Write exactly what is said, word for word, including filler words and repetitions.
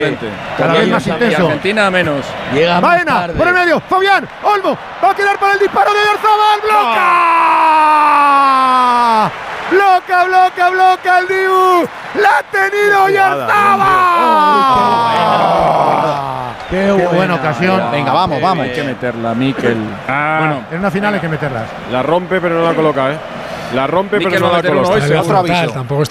Cada vez más intenso. Argentina menos. Llega Baena, por el medio, Fabián, Olmo, va a quedar para el disparo de Oyarzabal, bloca. Bloca, bloca, bloca el Dibu. La ha tenido Oyarzabal. Qué, Qué buena, buena ocasión. Venga, vamos, vamos. Hay que meterla, Mikel. Ah, bueno, en una final venga. Hay que meterlas. La rompe, pero no la coloca, ¿eh? La rompe, Mikel pero no la coloca. Tampoco